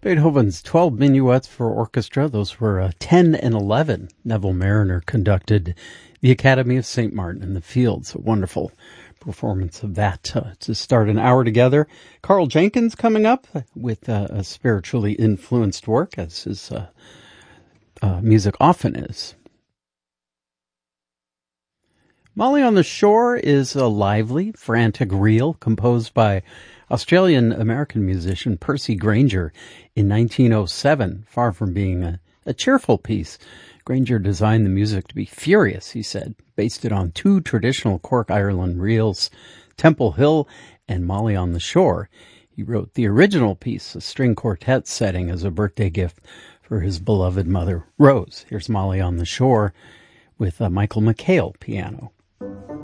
Beethoven's 12 Minuets for Orchestra. Those were 10 and 11. Neville Marriner conducted the Academy of St. Martin in the Fields. A wonderful performance of that to start an hour together. Carl Jenkins coming up with a spiritually influenced work, as his music often is. Molly on the Shore is a lively, frantic reel composed by Australian-American musician Percy Grainger in 1907. Far from being a cheerful piece, Grainger designed the music to be furious, he said, based it on two traditional Cork, Ireland reels, Temple Hill and Molly on the Shore. He wrote the original piece, a string quartet setting, as a birthday gift for his beloved mother, Rose. Here's Molly on the Shore with Michael McHale piano.